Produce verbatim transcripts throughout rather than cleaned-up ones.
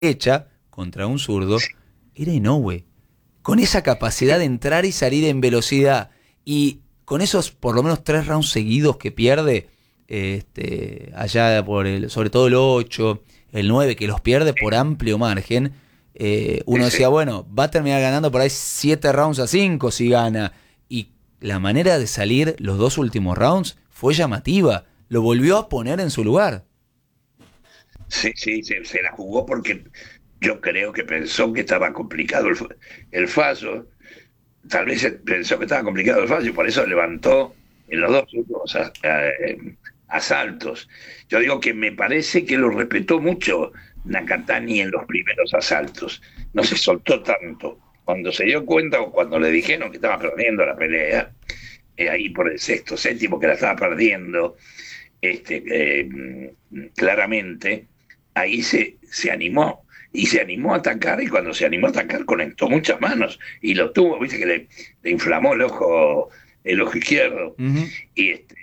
derecha contra un zurdo, era Inoue. Con esa capacidad de entrar y salir en velocidad y con esos por lo menos tres rounds seguidos que pierde, este, allá por el, sobre todo el ocho, el nueve, que los pierde por amplio margen, eh, uno decía, bueno, va a terminar ganando por ahí siete rounds a cinco si gana. Y la manera de salir los dos últimos rounds fue llamativa. Lo volvió a poner en su lugar. Sí, sí, se, se la jugó porque yo creo que pensó que estaba complicado el, el fallo. Tal vez pensó que estaba complicado el fallo y por eso levantó en los dos últimos a, a, asaltos. Yo digo que me parece que lo respetó mucho Nakatani en los primeros asaltos. No se soltó tanto. Cuando se dio cuenta o cuando le dijeron que estaba perdiendo la pelea, eh, ahí por el sexto, séptimo, que la estaba perdiendo, este, eh, claramente, ahí se, se animó. Y se animó a atacar, y cuando se animó a atacar conectó muchas manos y lo tuvo, viste que le, le inflamó el ojo, el ojo izquierdo. Uh-huh. y, este,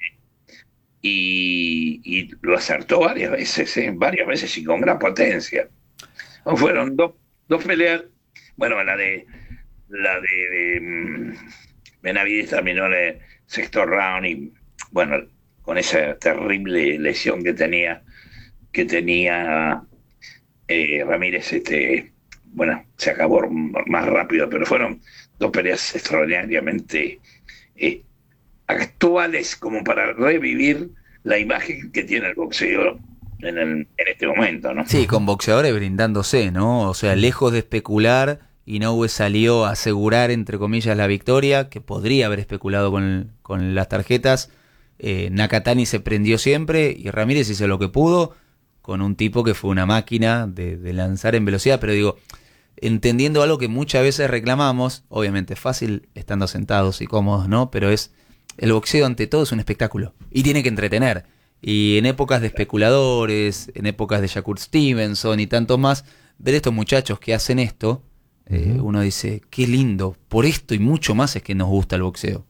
y y lo acertó varias veces, ¿eh? varias veces y con gran potencia. No, fueron dos, dos peleas. Bueno, la de la de, de um, Benavides terminó en el sexto round y bueno, con esa terrible lesión que tenía que tenía Eh, Ramírez, este, bueno, se acabó más rápido, pero fueron dos peleas extraordinariamente eh, actuales como para revivir la imagen que tiene el boxeo en, el, en este momento, ¿no? Sí, con boxeadores brindándose, ¿no? O sea, lejos de especular, Inoue salió a asegurar, entre comillas, la victoria, que podría haber especulado con, con las tarjetas. Eh, Nakatani se prendió siempre y Ramírez hizo lo que pudo, con un tipo que fue una máquina de, de lanzar en velocidad, pero digo, entendiendo algo que muchas veces reclamamos, obviamente es fácil estando sentados y cómodos, ¿no? Pero es, el boxeo ante todo es un espectáculo y tiene que entretener. Y en épocas de especuladores, en épocas de Shakur Stevenson y tanto más, ver estos muchachos que hacen esto, uh-huh. eh, uno dice, qué lindo, por esto y mucho más es que nos gusta el boxeo.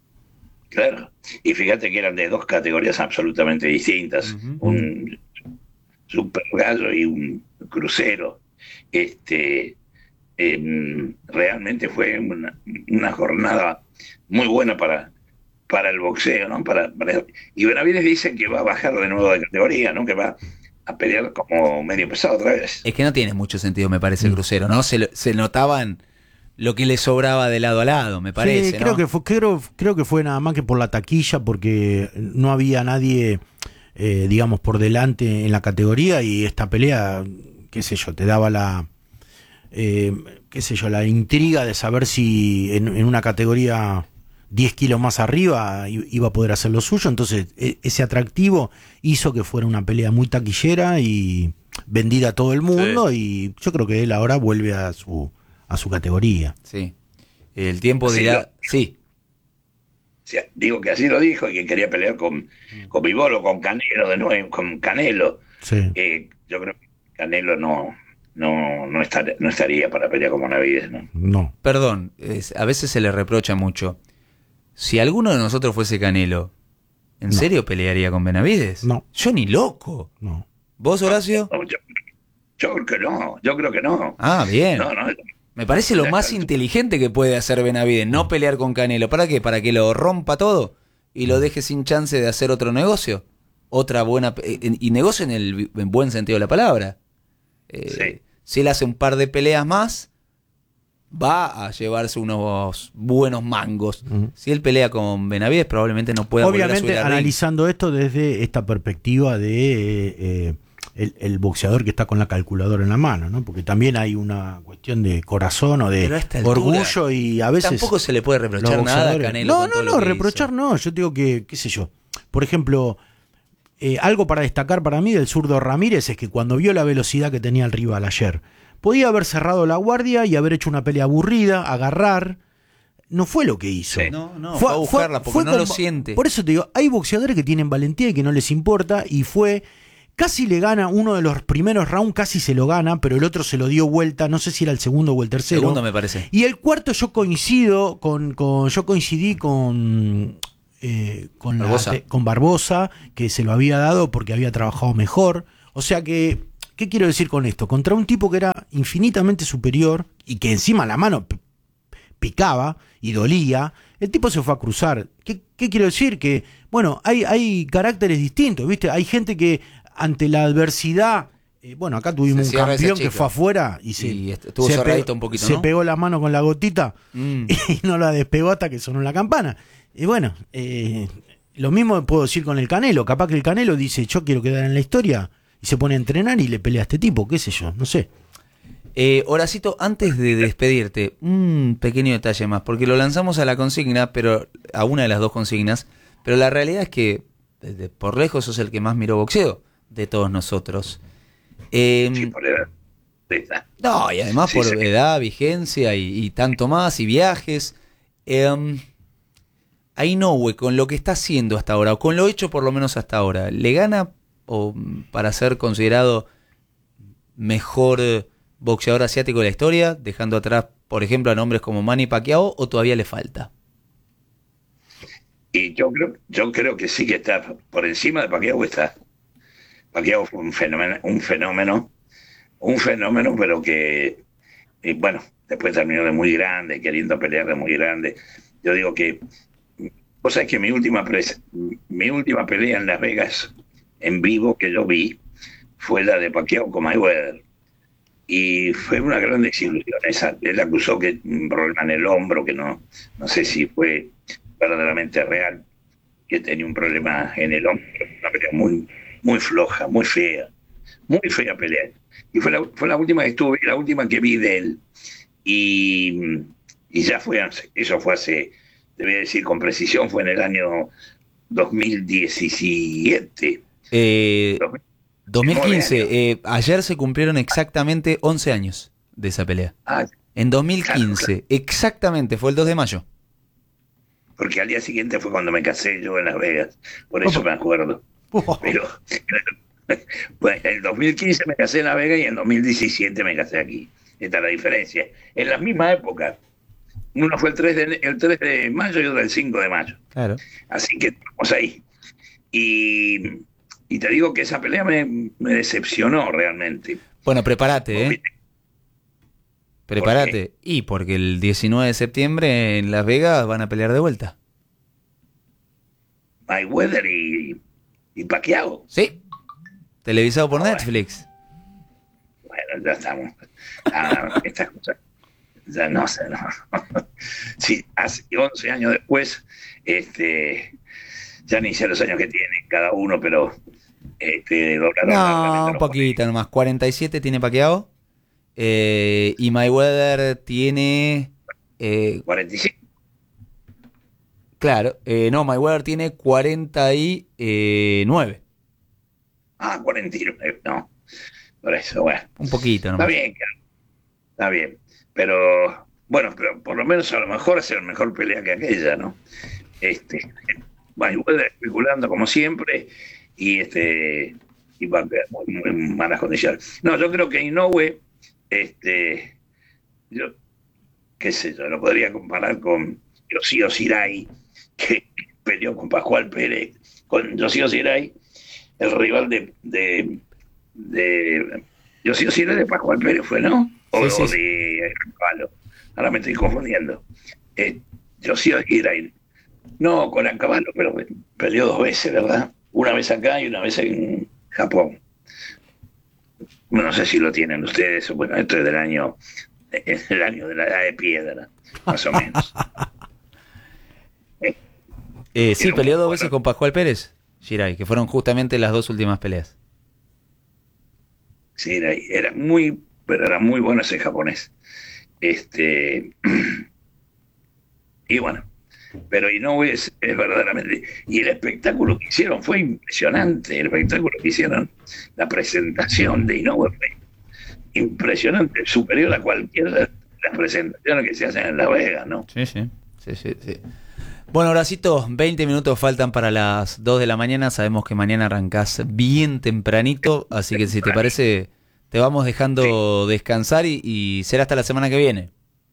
Claro, y fíjate que eran de dos categorías absolutamente distintas, uh-huh. un super gallo y un crucero. Este, eh, realmente fue una, una jornada muy buena para, para el boxeo, ¿no? Para, para, y Benavides dicen que va a bajar de nuevo de categoría, ¿no? Que va a pelear como medio pesado otra vez. Es que no tiene mucho sentido, me parece, el crucero, ¿no? Se, se notaban lo que le sobraba de lado a lado, me parece, sí, creo ¿no? que fue, creo, creo que fue nada más que por la taquilla, porque no había nadie... Eh, digamos, por delante en la categoría, y esta pelea, qué sé yo, te daba la eh, qué sé yo, la intriga de saber si en, en una categoría diez kilos más arriba iba a poder hacer lo suyo. Entonces e- ese atractivo hizo que fuera una pelea muy taquillera y vendida a todo el mundo, sí. Y yo creo que él ahora vuelve a su a su categoría. Sí, el tiempo dirá, sí. O sea, digo que así lo dijo, y que quería pelear con, con Bivol, con Canelo de nuevo, con Canelo. Sí. Eh, yo creo que Canelo no no no, estar, no estaría para pelear con Benavides, ¿no? No. Perdón, es, a veces se le reprocha mucho. Si alguno de nosotros fuese Canelo, ¿en no. serio pelearía con Benavides? No. Yo ni loco. No. ¿Vos, Horacio? No, yo, yo creo que no, yo creo que no. Ah, bien. No, no. Me parece lo más inteligente que puede hacer Benavides, no pelear con Canelo. ¿Para qué? ¿Para que lo rompa todo y lo deje sin chance de hacer otro negocio? Otra buena... Y negocio en el en buen sentido de la palabra. Eh, sí. Si él hace un par de peleas más, va a llevarse unos buenos mangos. Uh-huh. Si él pelea con Benavides, probablemente no pueda... Obviamente, analizando esto desde esta perspectiva de... Eh, eh, El, el boxeador que está con la calculadora en la mano, ¿no? Porque también hay una cuestión de corazón o de orgullo, y a veces tampoco se le puede reprochar nada a Canelo. No, no, no, reprochar hizo. no. Yo digo que, qué sé yo, por ejemplo, eh, algo para destacar para mí del zurdo Ramírez es que cuando vio la velocidad que tenía el rival ayer, podía haber cerrado la guardia y haber hecho una pelea aburrida, agarrar. No fue lo que hizo. Sí. No, no, fue, fue a buscarla porque fue no con, lo siente. Por eso te digo, hay boxeadores que tienen valentía y que no les importa, y fue... Casi le gana uno de los primeros rounds, casi se lo gana, pero el otro se lo dio vuelta, no sé si era el segundo o el tercero. Segundo me parece. Y el cuarto yo coincido con, con yo coincidí con eh, con Barbosa. La, con Barbosa, que se lo había dado porque había trabajado mejor. O sea que ¿Qué quiero decir con esto? Contra un tipo que era infinitamente superior y que encima la mano p- picaba y dolía, el tipo se fue a cruzar. ¿Qué, qué quiero decir? Que, bueno, hay, hay caracteres distintos, ¿viste? Hay gente que ante la adversidad, eh, bueno, acá tuvimos Se un cierra ese campeón que chico. fue afuera y se, Y est- estuvo se, cerradito pegó, un poquito, se ¿no? pegó la mano con la gotita Mm. y no la despegó hasta que sonó la campana. Y bueno, eh, lo mismo puedo decir con el Canelo. Capaz que el Canelo dice, yo quiero quedar en la historia, y se pone a entrenar y le pelea a este tipo, qué sé yo, no sé. Eh, Horacito, antes de despedirte, un pequeño detalle más, porque lo lanzamos a la consigna, pero a una de las dos consignas, pero la realidad es que desde por lejos sos el que más miró boxeo de todos nosotros. Eh, Sí, por edad. Sí, no, y además Sí, por sí. edad, vigencia y, y tanto más, y viajes. Eh, a Inoue, con lo que está haciendo hasta ahora, o con lo hecho por lo menos hasta ahora, ¿le gana o para ser considerado mejor eh, boxeador asiático de la historia, dejando atrás, por ejemplo, a nombres como Manny Pacquiao, o todavía le falta? Y yo creo, yo creo que sí que está por encima de Pacquiao. Está. Pacquiao fue un fenómeno, un fenómeno, un fenómeno, pero que, y bueno, después terminó de muy grande, queriendo pelear de muy grande. Yo digo que, o sea, que mi última, pres- mi última pelea en Las Vegas, en vivo, que yo vi, fue la de Pacquiao con Mayweather. Y fue una gran desilusión esa. Él acusó que un problema en el hombro, que no, no sé si fue verdaderamente real, que tenía un problema en el hombro. Una pelea muy, muy floja, muy fea, muy fea pelea. Y fue la, fue la última que estuve, la última que vi de él. Y, y ya fue, hace- eso fue hace, te voy a decir con precisión, fue en el año dos mil diecisiete. Eh, dos mil quince, años. eh, ayer se cumplieron exactamente once años de esa pelea. Ah, En dos mil Claro, quince, claro. exactamente, fue el dos de mayo. porque al día siguiente fue cuando me casé yo en Las Vegas, por eso me acuerdo. Oh, Pero bueno, en el dos mil quince me casé en Las Vegas y en dos mil diecisiete me casé aquí. Esta es la diferencia. En la misma época, uno fue el tres de, el tres de mayo y otro el cinco de mayo. Claro. Así que estamos ahí. Y, y te digo que esa pelea me, me decepcionó realmente. Bueno, prepárate, ¿eh? Prepárate. Y porque el diecinueve de septiembre en Las Vegas van a pelear de vuelta. Mayweather y, y Pacquiao. Sí. Televisado por Ah, bueno. Netflix. Bueno, ya estamos. Ah, estas cosas. Ya no sé, no. Sí, hace once años después, este, ya ni sé los años que tienen cada uno, pero este, doblaron No, largamente un los poquito nomás. cuarenta y siete tiene Pacquiao. Eh, y Mayweather tiene... eh, cuarenta y cinco. claro, eh, no, Mayweather tiene cuarenta y nueve. Ah, cuarenta y nueve, no. Por eso, bueno. Un poquito Está nomás. bien, claro. Está bien. Pero, bueno, pero por lo menos a lo mejor es la mejor pelea que aquella, ¿no? Este, Mayweather especulando como siempre y este y va a quedar muy, muy malas condiciones. No, yo creo que Inoue, este, yo, qué sé yo, lo podría comparar con Yoshio Shirai, que peleó con Pascual Pérez, con Yoshio Shirai, el rival de, de, de Yoshio Shirai de Pascual Pérez fue, ¿no? O, Sí, sí, o sí. de Palo. Ahora me estoy confundiendo. Eh, Yoshio Shirai, no, con Ancabalo, pero peleó dos veces, ¿verdad? Una vez acá y una vez en Japón. No sé si lo tienen ustedes. Bueno, esto es del año, es el año de la edad de piedra, más o menos. Eh, Eh, sí, Era peleó muy dos bueno. veces con Pascual Pérez, Shirai, que fueron justamente las dos últimas peleas. Sí, era, era muy, pero era muy bueno ese japonés. Este, y bueno, pero Inoue es, es verdaderamente. Y el espectáculo que hicieron fue impresionante. El espectáculo que hicieron, la presentación de Inoue fue impresionante, superior a cualquiera de las presentaciones que se hacen en Las Vegas, ¿no? Sí, sí. Sí, sí, sí. Bueno, Horacito, veinte minutos faltan para las dos de la mañana. Sabemos que mañana arrancás bien tempranito, así que si te parece, te vamos dejando descansar y, y será hasta la semana que viene.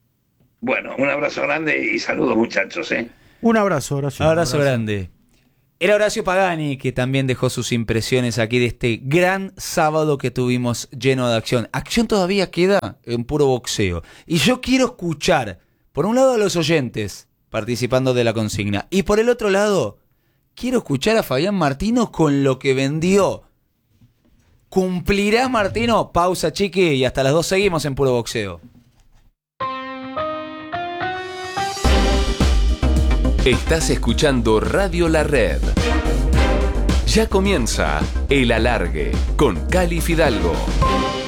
Bueno, un abrazo grande y saludos, muchachos, ¿eh? un abrazo, Horacio. Abrazo grande. Era Horacio Pagani, que también dejó sus impresiones aquí de este gran sábado que tuvimos lleno de acción. Acción todavía queda en puro boxeo. Y yo quiero escuchar, por un lado, a los oyentes participando de la consigna. Y por el otro lado, quiero escuchar a Fabián Martino con lo que vendió. ¿Cumplirá Martino? Pausa, chiqui, y hasta las dos seguimos en puro boxeo. Estás escuchando Radio La Red. Ya comienza El Alargue con Cali Fidalgo.